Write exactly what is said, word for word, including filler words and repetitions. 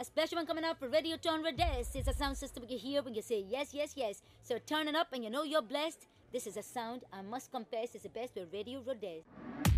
A special one coming out for Radio Tone Rhodes. It's a sound system you hear when you say yes, yes, yes. So turn it up and you know you're blessed. This is a sound I must confess is the best with Radio Rhodes.